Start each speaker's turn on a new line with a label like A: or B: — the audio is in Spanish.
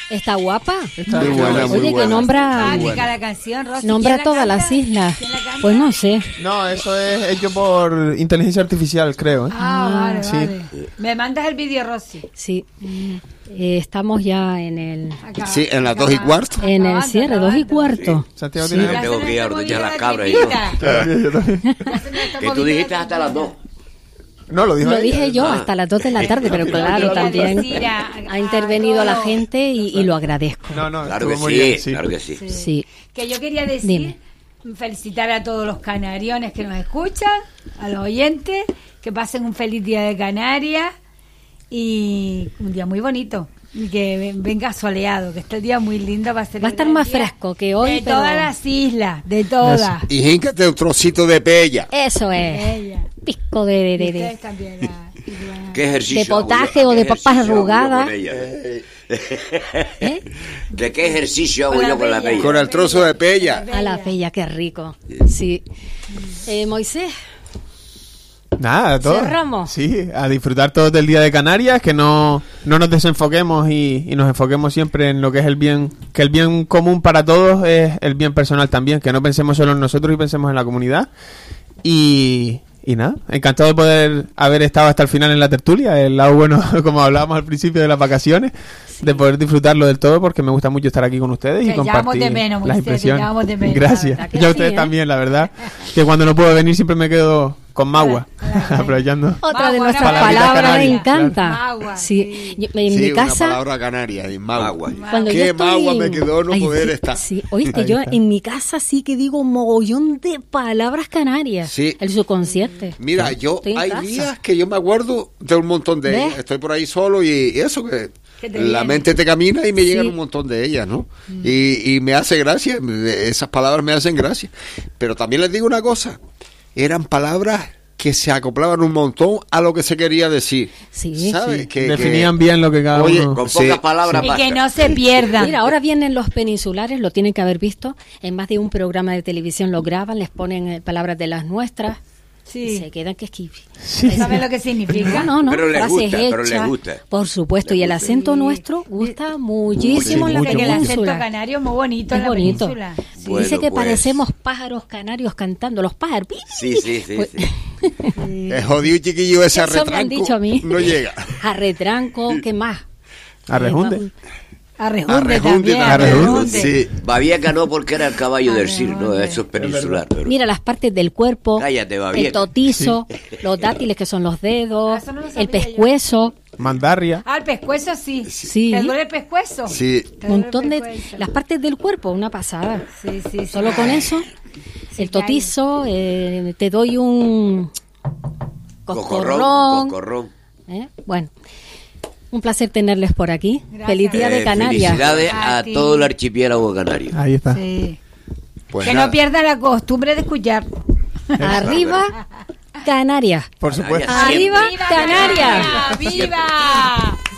A: Está guapa.
B: Está muy buena, muy
A: Oye,
B: buena.
A: que nombra
C: la canción, Rosy.
A: nombra
C: ¿Quién la
A: todas
C: canta?
A: las islas.
C: ¿Quién la canta?
A: Pues no sé.
B: No, eso es hecho por inteligencia artificial, creo.
C: Vale,
B: Sí.
C: vale. Me mandas el vídeo, Rosy.
A: Sí. Estamos ya en el
D: Sí, en las 2:15.
A: en el cierre, 2:15.
B: Santiago
A: Sí.
B: tiene
E: Yo tengo que ir a ordeñar las cabras. Y que tú dijiste hasta las 2.
B: No, lo dijo
A: Lo
B: ella.
A: dije yo hasta las 2 de la tarde, pero claro, también ha intervenido la gente y lo agradezco.
B: No, no,
E: Claro que
B: estuvo muy
E: sí,
B: bien, sí.
E: claro que sí.
A: Sí.
C: Que yo quería decir,
A: Dime.
C: felicitar a todos los canariones que nos escuchan, a los oyentes, que pasen un feliz día de Canarias y un día muy bonito. Y que venga soleado, que este día muy lindo va a ser.
A: Va a estar más fresco que hoy,
C: De
A: pero-
C: todas las islas, de todas.
D: Y híncate un trocito de pella.
A: Eso es.
C: Ella.
A: Pisco de
C: Ustedes también.
E: ¿Qué ejercicio?
A: de potaje
E: hago yo?
A: o de
E: ¿Qué
A: papas
E: ejercicio hago yo
A: arrugadas.
E: con ella?
A: ¿Eh?
E: ¿De qué ejercicio hago
C: Con la
E: yo con la
C: bella.
E: bella?
D: Con el trozo de pella.
A: A la pella, qué rico. Sí. Moisés,
B: Nada, todo.
A: Cerramos.
B: Sí, a disfrutar todos del Día de Canarias, que no nos desenfoquemos y nos enfoquemos siempre en lo que es el bien, que el bien común para todos es el bien personal también, que no pensemos solo en nosotros y pensemos en la comunidad. Y nada, encantado de poder haber estado hasta el final en la tertulia, el lado bueno, como hablábamos al principio de las vacaciones, de poder disfrutarlo del todo, porque me gusta mucho estar aquí con ustedes y
C: Te echamos
B: compartir
C: de menos,
B: las
C: Moisés, te
B: impresiones.
C: echamos de menos,
B: Gracias.
C: la verdad que
B: Y a
C: sí,
B: ustedes
C: ¿eh?
B: también, la verdad, que cuando no puedo venir siempre me quedo con Magua, aprovechando.
A: otra de
C: Magua,
A: nuestras
B: una palabrita
A: palabras me
B: canaria,
A: encanta.
C: Magua,
A: Sí. En
D: Sí,
A: mi
D: una
A: casa,
D: palabra canaria, y magua.
A: cuando yo
D: Qué
A: estoy
D: magua
A: en-
D: me quedó no
A: Ay,
D: poder
A: sí,
D: estar.
A: Sí, oíste,
B: Ahí
A: yo
B: está.
A: en mi casa sí que digo un mogollón de palabras canarias.
D: Sí.
A: El subconsciente.
D: Mira, yo
A: Estoy en
D: hay
A: casa.
D: días que yo me acuerdo de un montón de
A: ¿Ves?
D: ellas. Estoy por ahí solo y eso que
C: Que te
D: la
C: viene.
D: mente te camina y me llegan
A: Sí.
D: un montón de ellas, ¿no? Y me hace gracia, esas palabras me hacen gracia. Pero también les digo una cosa, eran palabras que se acoplaban un montón a lo que se quería decir.
A: Sí.
D: ¿Sabes?
B: Sí,
D: Que
B: definían bien lo que cada
D: Oye,
B: uno...
E: Con
D: Sí,
E: pocas palabras
C: Y
E: basta.
C: que no se pierdan.
A: Mira, ahora vienen los peninsulares, lo tienen que haber visto. En más de un programa de televisión lo graban, les ponen palabras de las nuestras. Y
C: Sí.
A: se quedan que
C: ¿Sabes lo que significa?
A: No,
E: Pero les
A: frases
E: gusta, pero les
A: hechas.
E: gusta.
A: Por supuesto, y el acento nuestro gusta muchísimo en la
C: Porque el acento
A: península.
C: canario es muy bonito en
A: Es
C: la
A: bonito.
C: península. Sí.
E: Bueno,
A: Dice que
E: pues.
A: parecemos pájaros canarios cantando, los pájaros.
E: Sí, sí, sí.
A: Pues-
E: sí.
D: el jodido chiquillo ese
A: Eso me han
D: retranco
A: dicho a mí.
D: no llega.
A: A retranco, ¿qué más?
B: Arrejunde.
C: Arrejunde
D: Arrejunde
C: también.
D: también.
C: Arrejunde.
D: Sí.
E: Babieca no, porque era el caballo del Cir, no, eso es peninsular. Pero...
A: Mira las partes del cuerpo,
E: Cállate, Babieca.
A: el totizo, los dátiles que son los dedos,
C: Ah, eso no lo sabía
A: el pescuezo,
B: Mandarria.
C: Ah, el pescuezo sí.
A: Sí.
C: ¿Te duele el pescuezo?
D: Sí.
C: ¿Te duele el
A: montón de
C: pescuezo?
A: las partes del cuerpo, una pasada.
C: Sí, sí, sí.
A: Solo con eso,
C: Sí,
A: el totizo, te doy un coscorrón.
E: Coscorrón.
A: Bueno, un placer tenerles por aquí.
C: Gracias.
A: Feliz día de Canarias.
E: Felicidades
C: A
E: a
C: ti.
E: todo el archipiélago canario.
B: Ahí está.
C: Sí.
D: Pues
C: Que
D: nada.
C: no pierda la costumbre de escuchar.
A: Arriba, Canarias.
B: Por supuesto.
A: Arriba, Canarias.
C: ¡Viva!